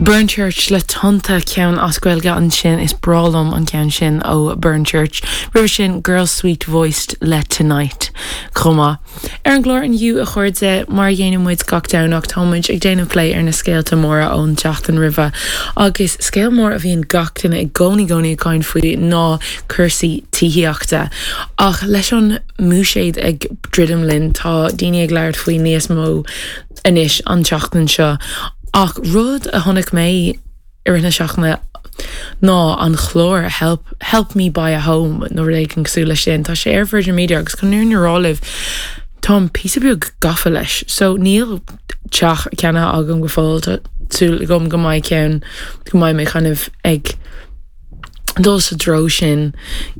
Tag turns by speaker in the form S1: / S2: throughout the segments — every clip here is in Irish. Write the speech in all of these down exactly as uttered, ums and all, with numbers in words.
S1: Burnchurch le tanta ceann ascuilga an sin is bralum an ceann sin ó Burnchurch. River sin Girl Sweet Voiced le Tonight. Chuma. Ar an glór an you a chuirde mar dhéanam muid gach downach támuid ag déanam play ar na scéalta móra ón Teachtain River. Agus scéal mór a bhíon gach duine ag gcónaí gcónaí cáin faoi ná cursaí tíhíochta. Ach leis an múséid ag dridum linn tá daoine ag leir faoi níos mó inis an teachtain seo. Ach rud a honnig mé ar ina seachna ná an chlór help help me buy a home nó réig an cosúla sin tá sé ar Virgin Media agus chun nuair neuráliv tá an písa beag gafa leis so níl teach ceanna agam go fáil tú gom go maiid ceann go maiid mé chuineh ag dul sa dro sin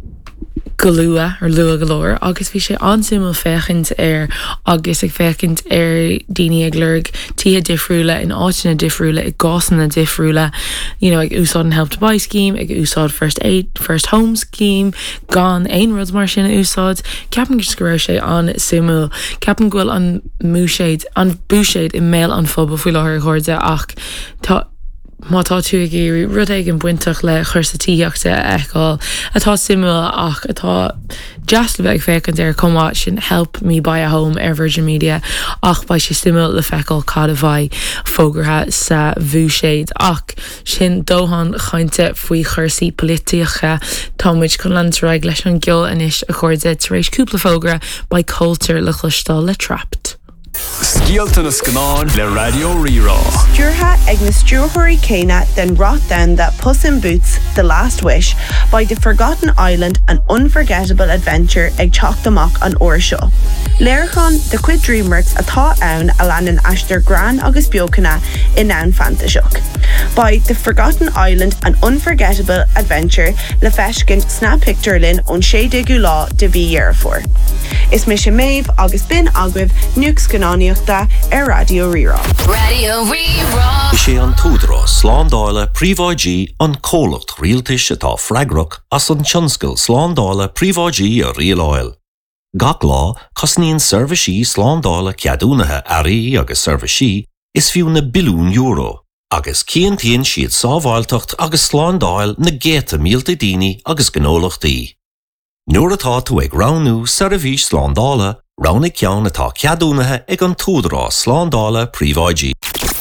S1: go lua ar lua galore agus bhí sé ansúil fechint ar agus ag fechint ar daoine ag lurg títhe difriúla in áitina difriúla ag gásanna difriúla you know ag úsáid an Help to Buy scheme ag úsáid first aid first home scheme gan ein rud mar sin úsáid ceapan go raibh sé an simú ceapan ghfuil an múséid an búséid i mail an fóba faoi láthir chuirde ach tá má tá tú ag géirí rud ag an buintach le chuirsa tííochta eáil atá simúla ach atá just le bheith fécant ar comá sin Help Me Buy a Home ar Virgin Media ach ba sé simúla le feicáil cad a bhaid fógartha sa bhúséid ach sin dóhan chainte faoi chuirsaí polítiacha támuid chun lantaráig leis an gceol inis a chuirde tar éis cúpla fógra ba cultúr le chlustal le Trapped.
S2: Scialta na Scanán le Radio Rírá.
S3: Dúrtha ag na stúrthirí céine den rot down that Puss in Boots, The Last Wish by The Forgotten Island, an unforgettable adventure ag teacht amach an uair seo. Léirchan de cuid DreamWorks atá ann a leanan aistear gran agus beocanna in ann fantaseach. By The Forgotten Island, an unforgettable adventure le feiscin snap picture linn ón séideagú lá de bhí dhearfór. Is mis sé méibh agus bin agwibh nuac scanáníochta ar Radio Rírá.
S4: Radio Rírá.
S5: Sé an túdra sláándála príomháidí an cólacht rialtais atá freigrach as an tionscail sláándála príomháidí a rialáil. Gach lá, cosníonn serviceí sláándála ceadúnathe airí agus serviceí is fiú na bilún euro, agus ciantaíonn siad sábháilteacht agus sláándáil na géta mílta daoine agus gnólachtaí. Nuair atá tú ag ránú service sláándála, ránig ceann atá ceadúnathe ag an túdra sláándála príomháidí.